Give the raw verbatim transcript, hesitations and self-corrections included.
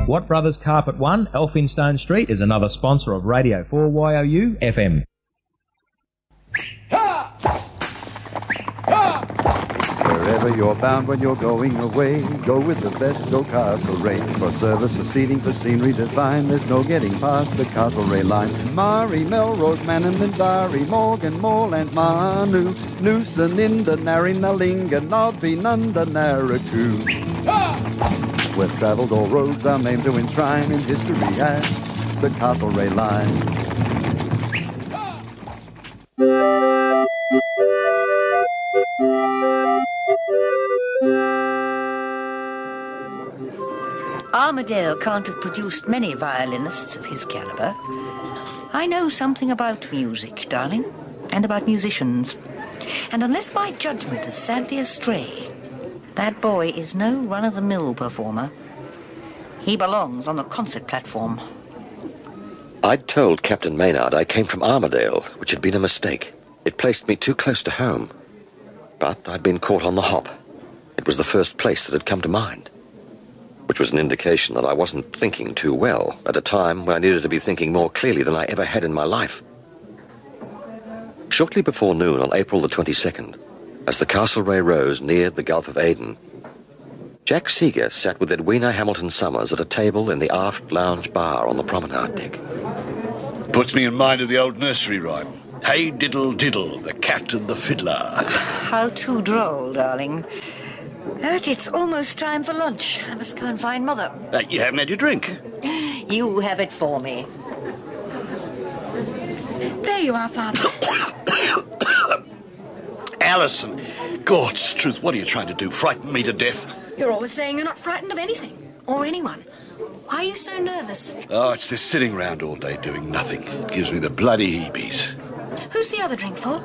Watt Brothers Carpet One, Elphinstone Street, is another sponsor of Radio four Y O U F M. Wherever you're bound when you're going away, go with the best, go Castlereagh. For service, for seating, for scenery divine, there's no getting past the Castlereagh line. Mari, Melrose, Manninderry, Morgan, Moorlands, Manu, Noosa, Ninda, Narry, Nalinga, Nobby, Nunda, Narraku. We've travelled all roads our name to enshrine in history as the Castlereagh line. Armadale can't have produced many violinists of his caliber. I know something about music, darling, and about musicians. And unless my judgment is sadly astray, that boy is no run-of-the-mill performer. He belongs on the concert platform. I'd told Captain Maynard I came from Armadale, which had been a mistake. It placed me too close to home. But I'd been caught on the hop. It was the first place that had come to mind, which was an indication that I wasn't thinking too well at a time when I needed to be thinking more clearly than I ever had in my life. Shortly before noon on April the twenty-second, as the Castlereagh Rose neared the Gulf of Aden, Jack Seeger sat with Edwina Hamilton Summers at a table in the aft lounge bar on the promenade deck. Puts me in mind of the old nursery rhyme. Hey diddle diddle, the cat and the fiddler. How too droll, darling. But it's almost time for lunch. I must go and find Mother. Uh, you haven't had your drink. You have it for me. There you are, Father. Alison, God's truth, what are you trying to do? Frighten me to death? You're always saying you're not frightened of anything. Or anyone. Why are you so nervous? Oh, it's this sitting round all day doing nothing. It gives me the bloody heebies. Who's the other drink for?